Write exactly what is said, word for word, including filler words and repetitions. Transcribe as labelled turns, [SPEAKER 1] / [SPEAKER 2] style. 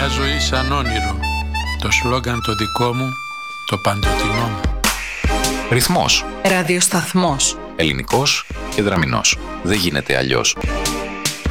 [SPEAKER 1] Μια ζωή σαν όνειρο. Το σλόγγαν το δικό μου, το παντοτινό μου.
[SPEAKER 2] Ρυθμός.
[SPEAKER 3] Ραδιοσταθμός.
[SPEAKER 2] Ελληνικός και δραμηνός. Δεν γίνεται αλλιώς.